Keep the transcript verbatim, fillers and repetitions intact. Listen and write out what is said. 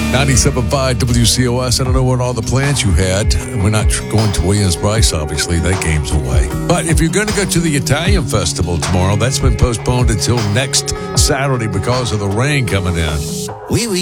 ninety-seven point five W C O S. I don't know what all the plans you had. We're not going to Williams-Brice, obviously. That game's away. But if you're going to go to the Italian Festival tomorrow, that's been postponed until next Saturday because of the rain coming in. Oui, oui.